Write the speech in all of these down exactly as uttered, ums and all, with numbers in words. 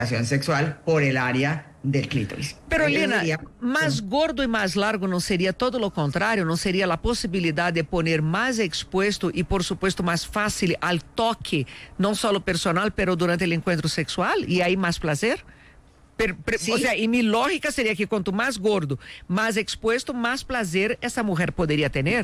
sexual por el área del clítoris. Pero, Eso Lina, sería, más gordo y más largo no sería todo lo contrario, no sería la posibilidad de poner más expuesto y por supuesto más fácil al toque, no solo personal, pero durante el encuentro sexual, y hay más placer. Pero, pero, sí. O sea, y mi lógica sería que cuanto más gordo, más expuesto, más placer esa mujer podría tener.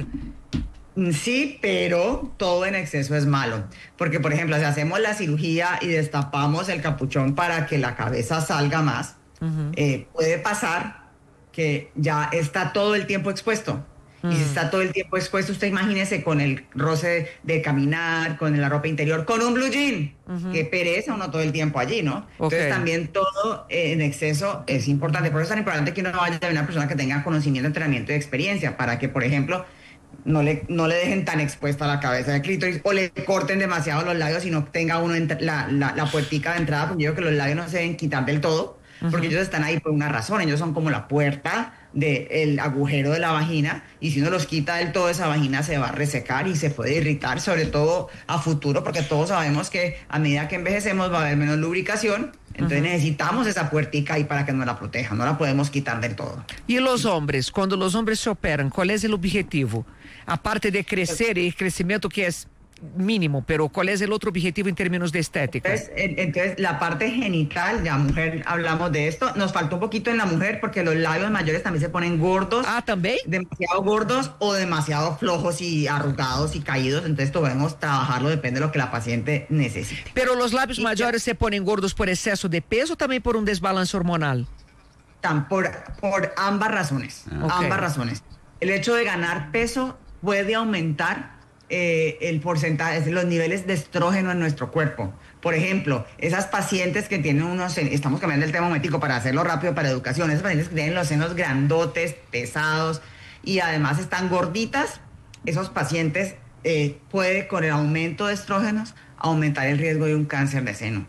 Sí, pero todo en exceso es malo. Porque, por ejemplo, si hacemos la cirugía y destapamos el capuchón para que la cabeza salga más, uh-huh. eh, puede pasar que ya está todo el tiempo expuesto. Uh-huh. Y si está todo el tiempo expuesto, usted imagínese con el roce de caminar, con la ropa interior, con un blue jean. Uh-huh. Qué pereza uno todo el tiempo allí, ¿no? Okay. Entonces también todo eh, en exceso es importante. Por eso es tan importante que uno vaya a una persona que tenga conocimiento, entrenamiento y experiencia, para que, por ejemplo, No le, no le dejen tan expuesta la cabeza de clítoris o le corten demasiado los labios y no tenga uno la, la, la puertica de entrada, porque yo creo que los labios no se deben quitar del todo, uh-huh. porque ellos están ahí por una razón, ellos son como la puerta del agujero de la vagina, y si uno los quita del todo, esa vagina se va a resecar y se puede irritar, sobre todo a futuro, porque todos sabemos que a medida que envejecemos va a haber menos lubricación. Entonces uh-huh. necesitamos esa puertica ahí para que nos la proteja, no la podemos quitar del todo. ¿Y los hombres? Cuando los hombres se operan, ¿cuál es el objetivo? Aparte de crecer, y el crecimiento que es mínimo, pero ¿cuál es el otro objetivo en términos de estética? Entonces, entonces la parte genital, ya mujer, hablamos de esto, nos faltó un poquito en la mujer porque los labios mayores también se ponen gordos. Ah, ¿también? Demasiado gordos o demasiado flojos y arrugados y caídos, entonces podemos trabajarlo, depende de lo que la paciente necesite. Pero los labios y mayores ya, se ponen gordos por exceso de peso o también por un desbalance hormonal. Tan por, por ambas razones, ah, okay. ambas razones. El hecho de ganar peso puede aumentar Eh, el porcentaje, los niveles de estrógeno en nuestro cuerpo. Por ejemplo, esas pacientes que tienen unos, estamos cambiando el tema un momentico para hacerlo rápido para educación, esas pacientes que tienen los senos grandotes, pesados y además están gorditas, esos pacientes eh, puede con el aumento de estrógenos aumentar el riesgo de un cáncer de seno.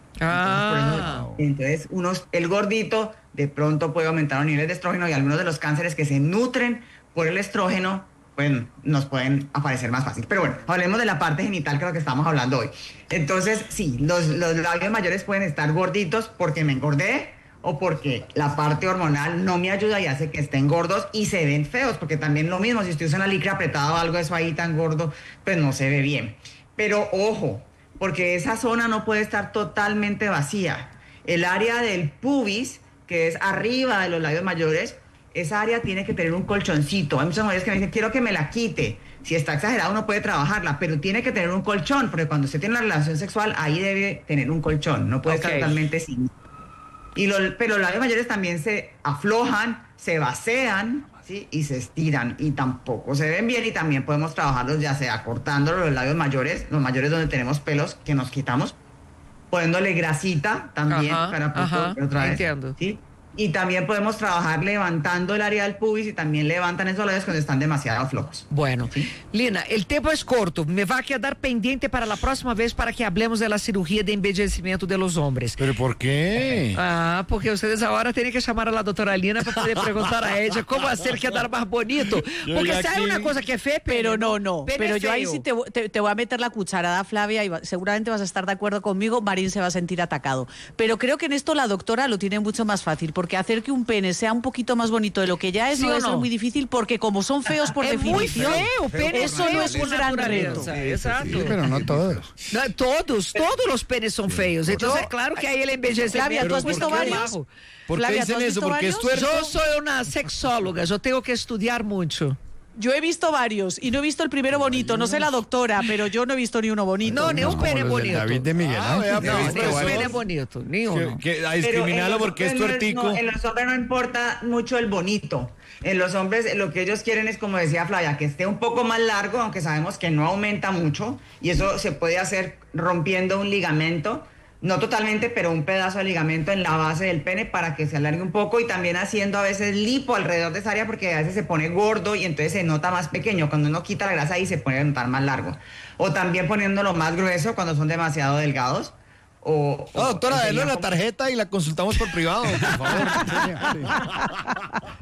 Ah. Entonces, por eso, entonces unos, el gordito de pronto puede aumentar los niveles de estrógeno, y algunos de los cánceres que se nutren por el estrógeno pues nos pueden aparecer más fácil. Pero bueno, hablemos de la parte genital, que es lo que estamos hablando hoy. Entonces, sí, los, los labios mayores pueden estar gorditos porque me engordé o porque la parte hormonal no me ayuda y hace que estén gordos y se ven feos, porque también lo mismo, si usted usa una licra apretada o algo de eso ahí tan gordo, pues no se ve bien. Pero ojo, porque esa zona no puede estar totalmente vacía. El área del pubis, que es arriba de los labios mayores, esa área tiene que tener un colchoncito. Hay muchas mujeres que me dicen, quiero que me la quite. Si está exagerado, uno puede trabajarla, pero tiene que tener un colchón, porque cuando usted tiene una relación sexual, ahí debe tener un colchón, no puede okay. estar totalmente sin. Y los, pero los labios mayores también se aflojan, se vacían, ¿sí? Y se estiran, y tampoco se ven bien, y también podemos trabajarlos, ya sea cortándolos los labios mayores, los mayores donde tenemos pelos que nos quitamos, poniéndole grasita también, ajá, para ajá, otra vez, entiendo. ¿sí? Y también podemos trabajar levantando el área del pubis, y también levantan esos labios cuando están demasiado flojos. Bueno, ¿sí? Lina, el tiempo es corto. Me va a quedar pendiente para la próxima vez para que hablemos de la cirugía de embellecimiento de los hombres. ¿Pero por qué? Ah, porque ustedes ahora tienen que llamar a la doctora Lina para poder preguntar a ella cómo hacer quedar más bonito. Porque si hay una cosa que es fea, pero no, no. Pero, pero yo ahí sí te, te, te voy a meter la cucharada, Flavia, y va, seguramente vas a estar de acuerdo conmigo. Marín se va a sentir atacado. Pero creo que en esto la doctora lo tiene mucho más fácil, porque hacer que un pene sea un poquito más bonito de lo que ya es, ¿sí no debe ser muy difícil? Porque como son feos por es definición, muy feo, pene eso feo, no es un gran reto. Sí, exacto. Sí, pero no todos. No, todos, todos los penes son feos. Entonces, yo, claro que hay el embellecimiento. Flavia, ¿tú has visto varios? ¿Por qué Flavia, dicen eso? Porque varios? es tuerto. Yo soy una sexóloga, yo tengo que estudiar mucho. Yo he visto varios y no he visto el primero bonito. No sé la doctora, pero yo no he visto ni uno bonito. No, ni un pene bonito. David de Miguel Ah, Ángel. no, No, ni un pene bonito, ni uno. Que, que, a discriminarlo porque es tuertico. No, en los hombres no importa mucho el bonito. En los hombres lo que ellos quieren es, como decía Flavia, que esté un poco más largo, aunque sabemos que no aumenta mucho. Y eso se puede hacer rompiendo un ligamento. No totalmente, pero un pedazo de ligamento en la base del pene para que se alargue un poco, y también haciendo a veces lipo alrededor de esa área, porque a veces se pone gordo y entonces se nota más pequeño. Cuando uno quita la grasa ahí se puede notar más largo. O también poniéndolo más grueso cuando son demasiado delgados. O, no, doctora, denle la tarjeta y la consultamos por privado, por favor.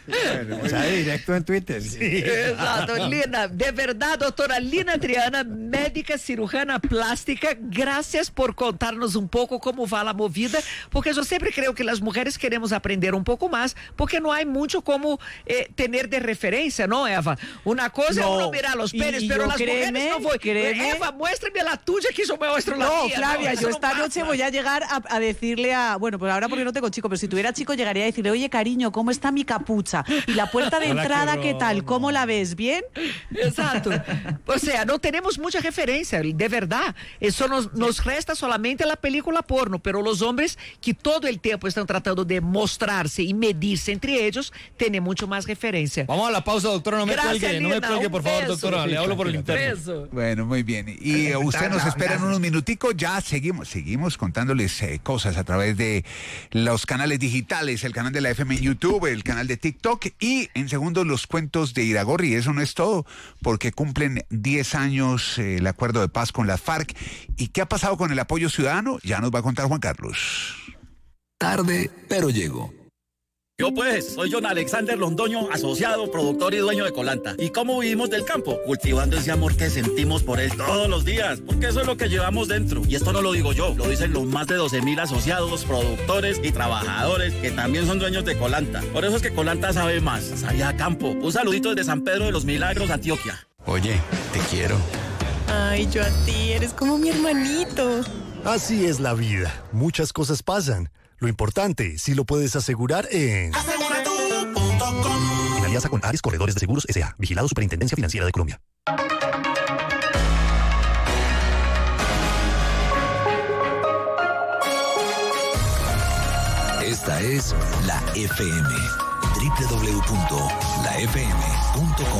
Bueno, o sea, directo en Twitter. Sí. Exato, Lina, de verdad, doctora Lina Triana, médica cirujana plástica, gracias por contarnos un poco cómo va la movida, porque yo siempre creo que las mujeres queremos aprender un poco más, porque no hay mucho como eh, tener de referencia, ¿no, Eva? Una cosa no. es uno mirar los penes, y, y pero las créeme, mujeres no voy. Créeme. Eva, muéstrame la tuya que yo me muestro la No, mía. Flavia, no, yo no esta pasa. noche voy a llegar a, a decirle a... Bueno, pues ahora porque no tengo chico, pero si tuviera chico llegaría a decirle, oye, cariño, ¿cómo está mi capucha? Y la puerta de Hola, entrada, qué ¿qué tal? horror. ¿Cómo la ves? ¿Bien? Exacto. O sea, no tenemos mucha referencia, de verdad. Eso nos, nos resta solamente la película porno, pero los hombres que todo el tiempo están tratando de mostrarse y medirse entre ellos, tienen mucho más referencia. Vamos a la pausa, doctora. No me Gracias, cuelgue, no me Lina, cuelgue, un por favor, beso. doctora. Le hablo por el interno. Beso. Bueno, muy bien. Y eh, usted nos Chao, espera en gracias. unos minuticos. Ya seguimos, seguimos contándoles eh, cosas a través de los canales digitales, el canal de la F M en YouTube, el canal de TikTok y en segundo los cuentos de Iragorri. Eso no es todo, porque cumplen diez años eh, el acuerdo de paz con las FARC. ¿Y qué ha pasado con el apoyo ciudadano? Ya nos va a contar Juan Carlos. Tarde, pero llego. Yo pues, soy John Alexander Londoño, asociado, productor y dueño de Colanta. ¿Y cómo vivimos del campo? Cultivando ese amor que sentimos por él todos los días, porque eso es lo que llevamos dentro. Y esto no lo digo yo, lo dicen los más de doce mil asociados, productores y trabajadores que también son dueños de Colanta. Por eso es que Colanta sabe más, sabe a campo. Un saludito desde San Pedro de los Milagros, Antioquia. Oye, te quiero. Ay, yo a ti, eres como mi hermanito. Así es la vida. Muchas cosas pasan. Lo importante, si lo puedes asegurar en... Aseguratu punto com. En alianza con Ares Corredores de Seguros S A Vigilado Superintendencia Financiera de Colombia. Esta es la F M. doble u doble u doble u punto la f m punto com.